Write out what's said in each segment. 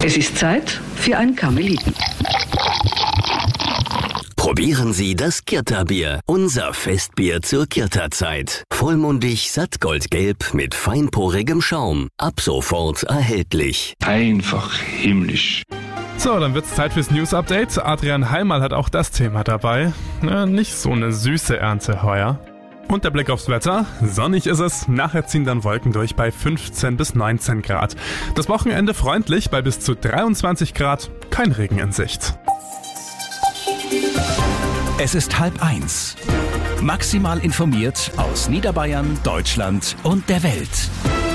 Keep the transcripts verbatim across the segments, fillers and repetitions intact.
Es ist Zeit für ein Karmeliten. Probieren Sie das Kirta-Bier, unser Festbier zur Kirta-Zeit. Vollmundig, sattgoldgelb mit feinporigem Schaum. Ab sofort erhältlich. Einfach himmlisch. So, dann wird's Zeit fürs News-Update. Adrian Heimal hat auch das Thema dabei. Ja, nicht so eine süße Ernte heuer. Und der Blick aufs Wetter. Sonnig ist es, nachher ziehen dann Wolken durch bei fünfzehn bis neunzehn Grad. Das Wochenende freundlich bei bis zu dreiundzwanzig Grad, kein Regen in Sicht. Es ist halb eins. Maximal informiert aus Niederbayern, Deutschland und der Welt.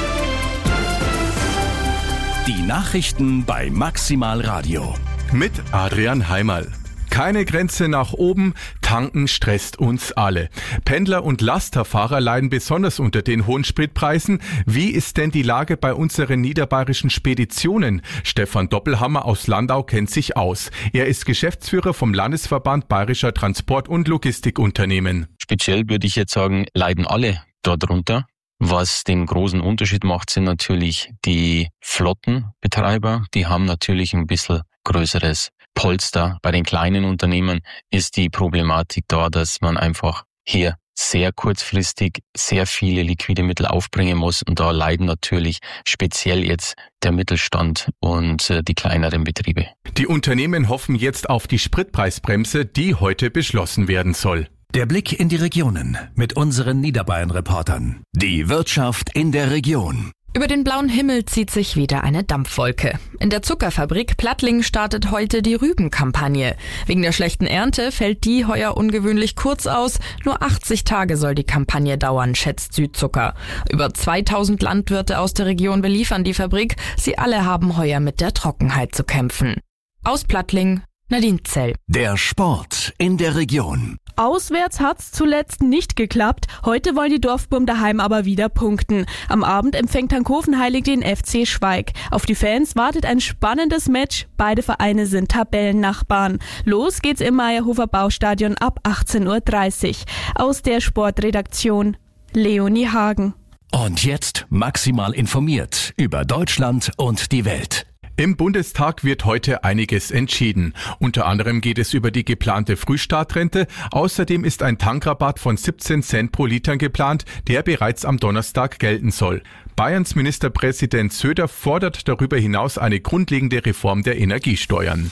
Die Nachrichten bei Maximal Radio. Mit Adrian Heimal. Keine Grenze nach oben, tanken stresst uns alle. Pendler und Lasterfahrer leiden besonders unter den hohen Spritpreisen. Wie ist denn die Lage bei unseren niederbayerischen Speditionen? Stefan Doppelhammer aus Landau kennt sich aus. Er ist Geschäftsführer vom Landesverband Bayerischer Transport- und Logistikunternehmen. Speziell würde ich jetzt sagen, leiden alle darunter. Was den großen Unterschied macht, sind natürlich die Flottenbetreiber. Die haben natürlich ein bisschen größeres Polster. Bei den kleinen Unternehmen ist die Problematik da, dass man einfach hier sehr kurzfristig sehr viele liquide Mittel aufbringen muss. Und da leiden natürlich speziell jetzt der Mittelstand und die kleineren Betriebe. Die Unternehmen hoffen jetzt auf die Spritpreisbremse, die heute beschlossen werden soll. Der Blick in die Regionen mit unseren Niederbayern-Reportern. Die Wirtschaft in der Region. Über den blauen Himmel zieht sich wieder eine Dampfwolke. In der Zuckerfabrik Plattling startet heute die Rübenkampagne. Wegen der schlechten Ernte fällt die heuer ungewöhnlich kurz aus. Nur achtzig Tage soll die Kampagne dauern, schätzt Südzucker. Über zweitausend Landwirte aus der Region beliefern die Fabrik. Sie alle haben heuer mit der Trockenheit zu kämpfen. Aus Plattling, Nadine Zell. Der Sport in der Region. Auswärts hat's zuletzt nicht geklappt. Heute wollen die Dorfburm daheim aber wieder punkten. Am Abend empfängt Hankovenheilig den F C Schweig. Auf die Fans wartet ein spannendes Match. Beide Vereine sind Tabellennachbarn. Los geht's im Meierhofer Baustadion ab achtzehn Uhr dreißig. Aus der Sportredaktion Leonie Hagen. Und jetzt maximal informiert über Deutschland und die Welt. Im Bundestag wird heute einiges entschieden. Unter anderem geht es über die geplante Frühstartrente. Außerdem ist ein Tankrabatt von siebzehn Cent pro Liter geplant, der bereits am Donnerstag gelten soll. Bayerns Ministerpräsident Söder fordert darüber hinaus eine grundlegende Reform der Energiesteuern.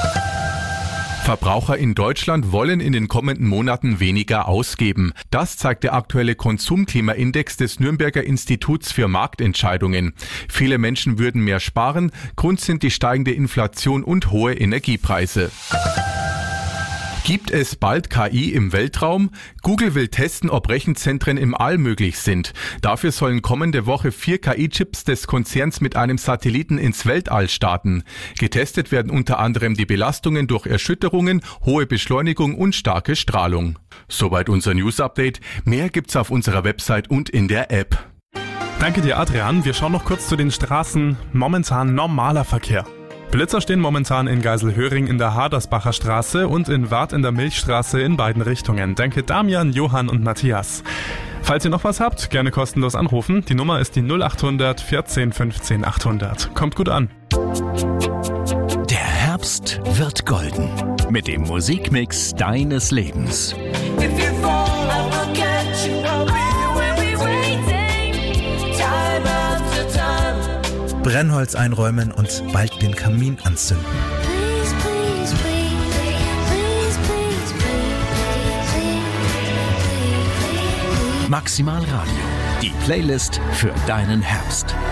Verbraucher in Deutschland wollen in den kommenden Monaten weniger ausgeben. Das zeigt der aktuelle Konsumklimaindex des Nürnberger Instituts für Marktentscheidungen. Viele Menschen würden mehr sparen. Grund sind die steigende Inflation und hohe Energiepreise. Gibt es bald K I im Weltraum? Google will testen, ob Rechenzentren im All möglich sind. Dafür sollen kommende Woche vier K I-Chips des Konzerns mit einem Satelliten ins Weltall starten. Getestet werden unter anderem die Belastungen durch Erschütterungen, hohe Beschleunigung und starke Strahlung. Soweit unser News-Update. Mehr gibt's auf unserer Website und in der App. Danke dir, Adrian. Wir schauen noch kurz zu den Straßen. Momentan normaler Verkehr. Blitzer stehen momentan in Geiselhöring in der Hadersbacher Straße und in Wart in der Milchstraße in beiden Richtungen. Danke Damian, Johann und Matthias. Falls ihr noch was habt, gerne kostenlos anrufen. Die Nummer ist die null acht hundert vierzehn fünfzehn achthundert. Kommt gut an. Der Herbst wird golden mit dem Musikmix deines Lebens. Brennholz einräumen und bald den Kamin anzünden. Maximal Radio, die Playlist für deinen Herbst.